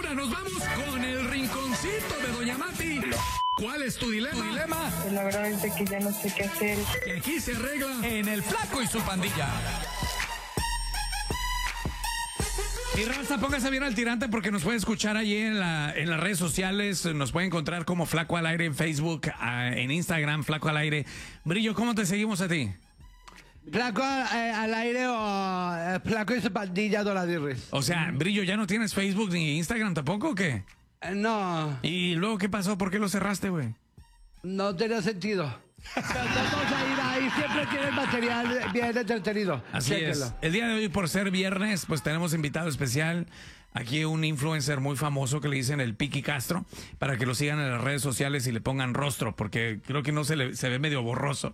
ahora nos vamos con el rinconcito de Doña Mati. ¿Cuál es tu dilema? Pues la verdad es de que ya no sé qué hacer. Que aquí se arregla en El Flaco y su pandilla. Y raza, póngase bien al tirante porque nos puede escuchar allí en las redes sociales. Nos puede encontrar como Flaco al Aire en Facebook, en Instagram, Flaco al Aire. Brillo, ¿cómo te seguimos a ti? Flaco al Aire o Flaco y su pandilla de la Dirris. O sea, Brillo, ¿ya no tienes Facebook ni Instagram tampoco o qué? No, ¿Y luego qué pasó? ¿Por qué lo cerraste, güey? no tenía sentido. Vamos a ir ahí, siempre tienes material bien entretenido. Así Chéquelo. es. El día de hoy, por ser viernes, pues tenemos invitado especial. Aquí un influencer muy famoso que le dicen el Piqui Castro, para que lo sigan en las redes sociales y le pongan rostro, porque creo que no se ve medio borroso.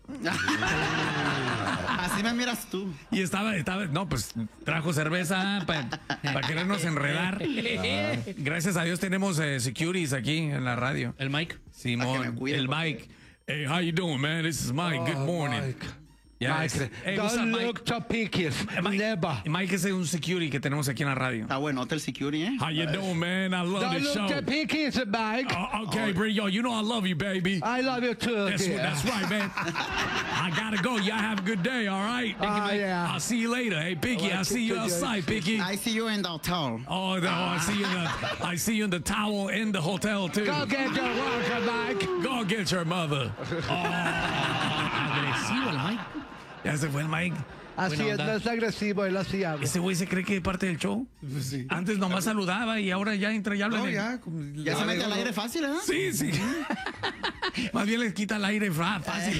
Así me miras tú. Y estaba, no, pues trajo cerveza para querernos enredar. Gracias a Dios tenemos securities aquí en la radio. El Mike. Simón, el Mike. Hey, how you doing, man? This is Mike. Good morning. Mike. Yes. Mike, Hey, what's up, don't Mike? look to pickies. Never. Mike es un security que tenemos aquí en la radio. Está bueno, Hotel Security, ¿eh? How you doing, man? I love Don't the look show. to pickies, Mike. Okay, Brillo, you know I love you, baby. I love you too. dear. That's right, man. I gotta go. Y'all have a good day, all right? Yeah. I'll see you later. Hey, Picky, I'll see you outside, Picky. I see you in the hotel. Oh, no, I see you in the towel in the hotel, too. Go get your worker, Mike. Go get your mother. Agresivo el Mike. Ya se fue el Mike. Así Buena es, onda. no es agresivo, él así habla. Ese güey se cree que es parte del show. Sí. Antes nomás saludaba y ahora ya entra y habla. No, en el- ya. Ya se mete al aire fácil, ¿eh? Sí, sí. Más bien les quita el aire fácil.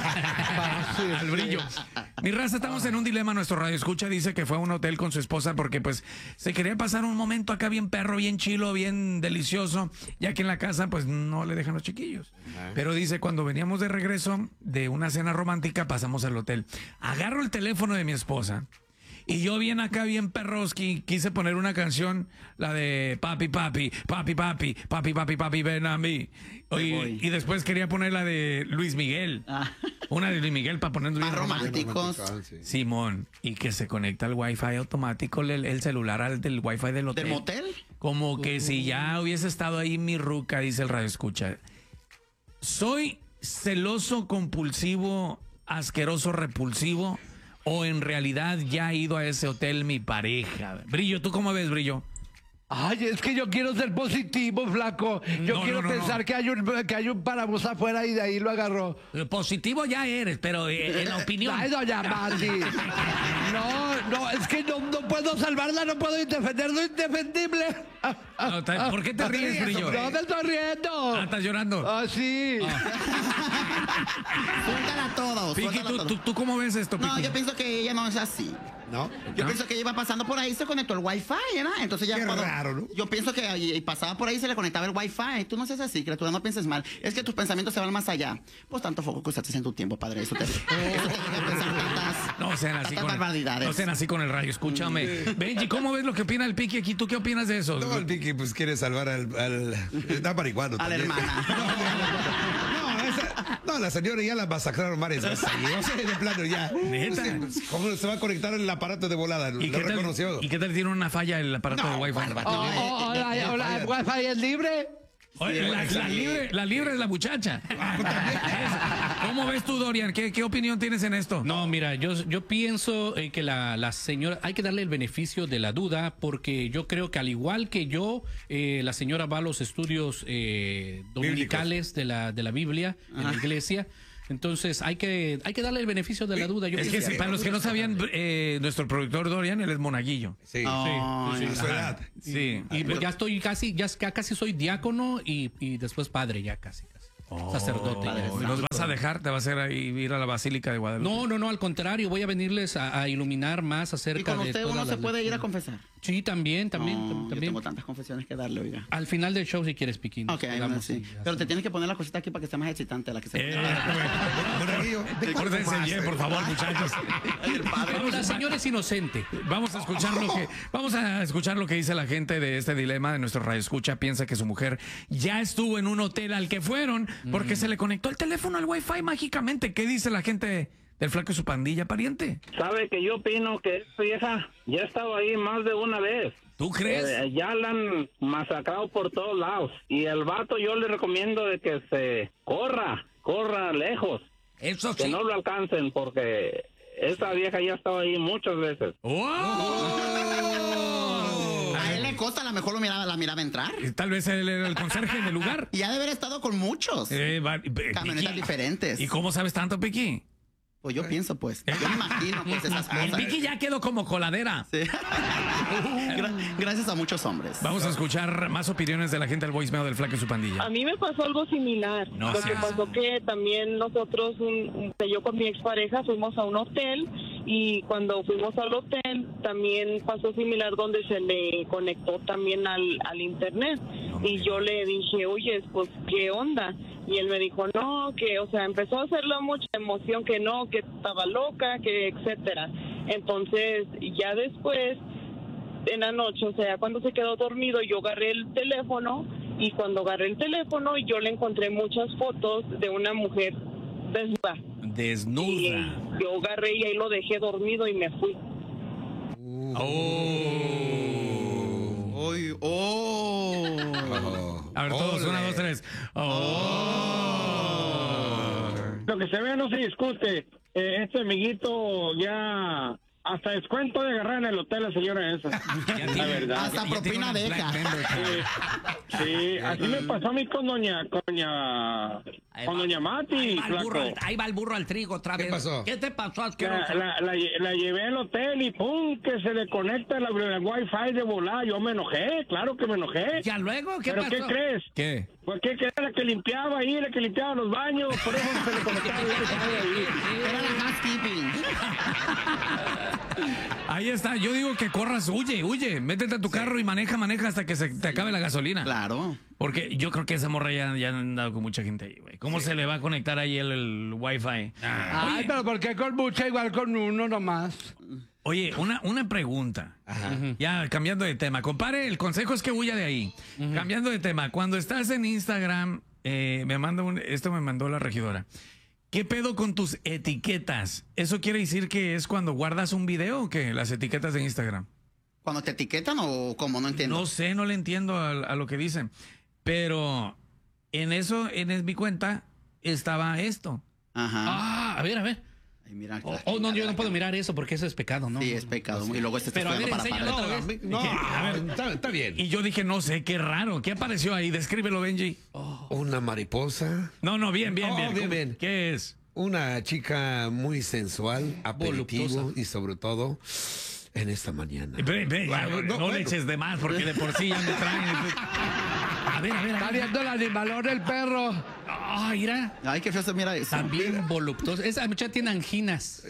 Al Brillo. Mi raza, estamos en un dilema. Nuestro radio escucha dice que fue a un hotel con su esposa porque pues se quería pasar un momento acá bien perro, bien chilo, bien delicioso, ya que en la casa pues no le dejan los chiquillos. Pero dice, cuando veníamos de regreso de una cena romántica, pasamos al hotel. Agarro el teléfono de mi esposa. Y yo bien acá, bien perroski, quise poner una canción, la de papi, papi, papi, papi, papi, papi, papi, ven a mí. Y después quería poner la de Luis Miguel. Una de Luis Miguel para ponerlo Más bien romántico. románticos. Sí. Simón, y que se conecta al Wi-Fi automático, el celular al del Wi-Fi del hotel. ¿Del motel? Como que si ya hubiese estado ahí mi ruca, dice el radio escucha. ¿Soy celoso, compulsivo, asqueroso, repulsivo? ¿O en realidad ya ha ido a ese hotel mi pareja? Brillo, ¿tú cómo ves, Brillo? Ay, es que yo quiero ser positivo, Flaco. Yo No, quiero no, pensar no. que hay un parabús afuera y de ahí lo agarró. Positivo ya eres, pero en la opinión. Ay, doña Mati. No, es que no puedo salvarla, no puedo defender lo indefendible. No, ¿por qué te ríes, Brillo? No me estoy riendo. Ah, ¿estás llorando? Ah, sí. Suéltala a todos. Piqui, suéltala a todos. ¿tú cómo ves esto, Piqui? No, yo pienso que ella no es así. ¿No? Yo pienso que ella iba pasando por ahí, se conectó el Wi-Fi, ¿verdad? Entonces ya Qué raro, ¿no? Yo pienso que ahí pasaba por ahí, se le conectaba el Wi-Fi. Tú no seas así, criatura, no pienses mal. Es que tus pensamientos se van más allá. Pues tanto foco que usaste en tu tiempo, padre. Eso te llega a pensar No sean así tantas con barbaridades. no sean así con el radio, escúchame. Benji, ¿cómo ves lo que opina el Piqui aquí? ¿Tú qué opinas de eso? No, el Piqui pues quiere salvar está marihuano A la también. hermana. No, la señora ya la masacraron varias veces. O sea, de plano ya. ¿Neta? ¿Cómo se va a conectar el aparato de volada? ¿Y Lo qué tal, reconoció. ¿y qué tal tiene una falla el aparato de Wi-Fi? Hola, ¿el Wi-Fi es libre? Oye, la libre es la muchacha. ¿Cómo ves tú, Dorian? ¿Qué opinión tienes en esto? No, mira, yo pienso que la señora, hay que darle el beneficio de la duda, porque yo creo que al igual que yo, la señora va a los estudios dominicales de la Biblia en la iglesia. Entonces hay que darle el beneficio de la duda. Yo Es que pienso sí, para los que no sabían, nuestro productor Dorian, él es monaguillo. Sí. Ay, A su edad. Sí. y ya estoy casi soy diácono y después padre ya casi. Sacerdote. ya. ¿Y ¿Nos vas a dejar? ¿Te vas a ir a la Basílica de Guadalupe? No, al contrario, voy a venirles a iluminar más Y acerca con de usted todas uno se las puede ir a lecturas. confesar. Sí, también. Yo tengo tantas confesiones que darle, oiga. Al final del show, si quieres, Piquín. Ok, bueno, sí. Pero te tienes que poner la cosita aquí para que sea más excitante la que se Pórtense, por favor, muchachos. Pero la señora es inocente. Vamos a escuchar lo que dice la gente de este dilema de nuestro radio escucha. Piensa que su mujer ya estuvo en un hotel al que fueron porque se le conectó el teléfono al Wi-Fi mágicamente. ¿Qué dice la gente del Flaco y su pandilla, pariente? Sabe que yo opino que esta vieja ya ha estado ahí más de una vez. ¿Tú crees? Ya la han masacrado por todos lados. Y el vato yo le recomiendo de que se corra lejos. Eso Que sí. no lo alcancen porque esa vieja ya ha estado ahí muchas veces. A él le consta, a lo mejor la miraba entrar. Tal vez él era el conserje del lugar. Y ha de haber estado con muchos. Camionetas Piqui. diferentes. ¿Y cómo sabes tanto, Piqui? Pues yo pienso, pues. Yo me imagino, pues, esas El cosas. Piqui ya quedó como coladera. Sí. Gracias a muchos hombres. Vamos a escuchar más opiniones de la gente del voicemail del Flaco y su pandilla. A mí me pasó algo similar. No Lo que seas- pasó que también nosotros, yo con mi expareja fuimos a un hotel y cuando fuimos al hotel también pasó similar donde se le conectó también al internet. Y yo le dije, oye, pues, ¿qué onda? Y él me dijo, no, que, o sea, empezó a hacerle mucha emoción, que no, que estaba loca, que etcétera. Entonces, ya después, en la noche, o sea, cuando se quedó dormido, yo agarré el teléfono y cuando agarré el teléfono, yo le encontré muchas fotos de una mujer desnuda. Y Desnuda. yo agarré y ahí lo dejé dormido y me fui. A ver, todos, 1, 2, 3. Lo que se ve no se discute. Este amiguito ya hasta descuento de agarrar en el hotel la señora esa. La verdad. Hasta Ya tiene propina una deja. Black Member Card. Sí, así me pasó a mí con doña Mati, flaco. Ahí va el burro al trigo otra ¿Qué vez. pasó? ¿Qué te pasó, asqueroso? La llevé al hotel y pum, que se le conecta la wifi de volada. Yo me enojé, claro que me enojé. ¿Ya luego? ¿Qué ¿Pero pasó? qué crees? ¿Qué? Pues que era la que limpiaba ahí, la que limpiaba los baños, por eso se le conectaba el wifi ahí. Era la housekeeping. Ahí está. Yo digo que corras, huye. Métete a tu carro y maneja hasta que se te acabe la gasolina. Claro. Porque yo creo que esa morra ya han andado con mucha gente ahí, güey. ¿Cómo se le va a conectar ahí el wifi? Ay, pero ¿por qué con mucha igual con uno nomás? Oye, una pregunta. Ya cambiando de tema. Compare, el consejo es que huya de ahí. Cambiando de tema. Cuando estás en Instagram, esto me mandó la regidora. ¿Qué pedo con tus etiquetas? ¿Eso quiere decir que es cuando guardas un video o qué? Las etiquetas de Instagram. ¿Cuando te etiquetan o cómo? No entiendo. No sé, no le entiendo a lo que dicen. Pero en mi cuenta estaba esto. Ajá. A ver. Ay, mira, No, yo no puedo mirar eso porque eso es pecado, ¿no? Sí, es pecado. Y luego está Pero a ver, estudiando para enséñalo padre. otra vez. No, a ver, está bien. Y yo dije, no sé, qué raro. ¿Qué apareció ahí? Descríbelo, Benji. Una mariposa, No, bien. bien. ¿Qué es? una chica muy sensual, aperitivo Voluptuosa. y sobre todo en esta mañana. No le eches de más porque de por sí ya me traen. A ver. Está viendo el animalón, el perro. Ah, mira. Ay, qué feo se mira eso. También voluptuosa. Esa muchacha tiene anginas.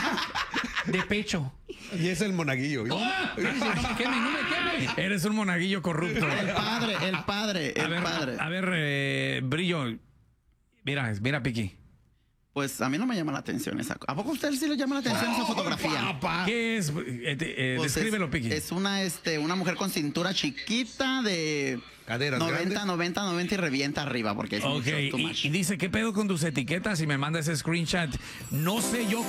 De pecho. Y es el monaguillo. ¿viste? No me queme. Eres un monaguillo corrupto. El padre. A ver, Brillo. Mira, Piqui. Pues a mí no me llama la atención esa. ¿A poco a usted sí le llama la atención esa fotografía? ¿Qué es? Pues Descríbelo, Piqui. Es una mujer con cintura chiquita de Caderas 90 y revienta arriba porque es Ok, mucho, too much. y dice, ¿qué pedo con tus etiquetas? Y me manda ese screenshot. No sé yo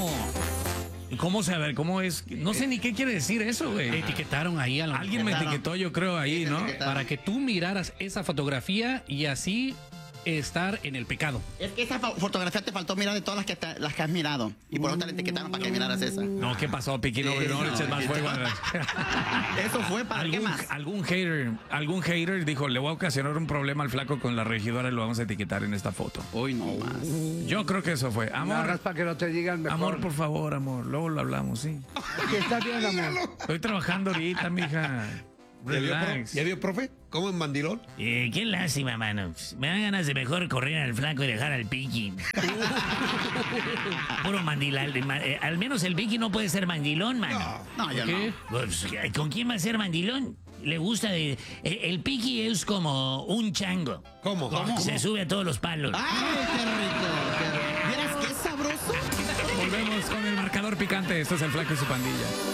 cómo saber, cómo es. No sé ni qué quiere decir eso, güey. Etiquetaron ahí a la Alguien me etiquetó, yo creo, ahí, ¿no? para que tú miraras esa fotografía y así estar en el pecado. Es que esa fotografía te faltó mirar de todas las que has mirado. Y por eso te la etiquetaron para que miraras esa. No, ¿qué pasó, Piqui? No le eches más fuego. Eso fue para qué más. Algún hater dijo, le voy a ocasionar un problema al flaco con la regidora y lo vamos a etiquetar en esta foto. Uy, no más. Yo creo que eso fue. No hagas Amor, para que no te digan mejor. amor, por favor, amor. Luego lo hablamos, sí. Que está bien, amor. Estoy trabajando ahorita, mija. Relax. ¿Ya vio, profe? ¿Cómo en mandilón? Qué lástima, mano. Me dan ganas de mejor correr al flaco y dejar al Piqui. Puro mandilal. Al menos el Piqui no puede ser mandilón, mano. No, yo no. Pues, ¿con quién va a ser mandilón? Le gusta el Piqui es como un chango. ¿Cómo? Se sube a todos los palos. ¡Ay, qué rico! ¿Vieras qué sabroso? Volvemos con el marcador picante. Esto es el flaco y su pandilla.